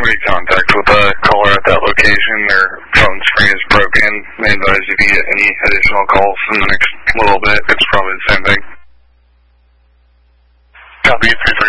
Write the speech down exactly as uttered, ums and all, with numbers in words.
made contact with a caller at that location. Their phone screen is broken. They advise if you get any additional calls in the next little bit, it's probably the same thing. Copy, three